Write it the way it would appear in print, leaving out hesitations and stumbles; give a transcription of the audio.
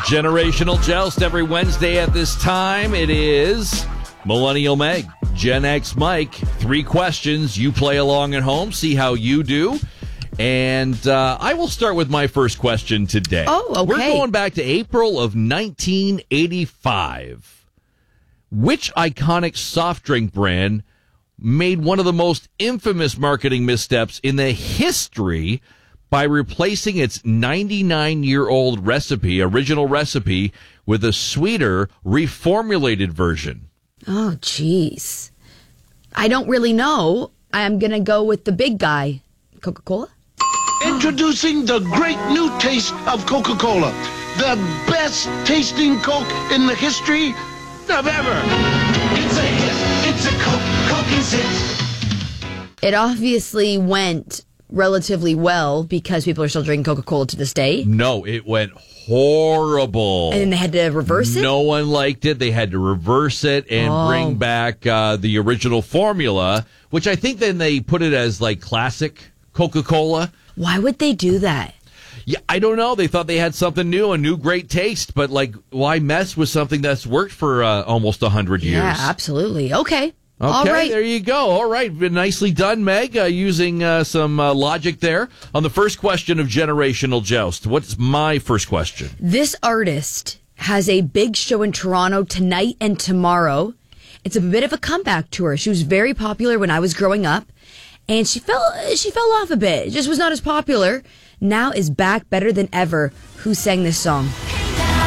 Generational Joust every Wednesday at this time. It is Millennial Meg, Gen X Mike. 3 questions. You play along at home. See how you do. And I will start with my first question today. Oh, okay. We're going back to April of 1985. Which iconic soft drink brand made one of the most infamous marketing missteps in the history by replacing its 99-year-old original recipe, with a sweeter, reformulated version? Oh, jeez. I don't really know. I'm going to go with the big guy. Coca-Cola? Introducing the great new taste of Coca-Cola. The best tasting Coke in the history of ever. It's a hit. It's a Coke. Coke is it. It obviously went relatively well because people are still drinking Coca-Cola to this day. No, it went horrible. And then they had to reverse it? No one liked it. They had to reverse it and bring back the original formula, which I think then they put it as like classic Coca-Cola. Why would they do that? Yeah, I don't know. They thought they had something new, a new great taste, but like, why mess with something that's worked for almost 100 years? Yeah, absolutely. Okay. All Okay, right. there you go. All right, nicely done, Meg, using some logic there. On the first question of Generational Joust, what's my first question? This artist has a big show in Toronto tonight and tomorrow. It's a bit of a comeback tour. She was very popular when I was growing up, and she fell off a bit. It just was not as popular. Now is back better than ever. Who sang this song?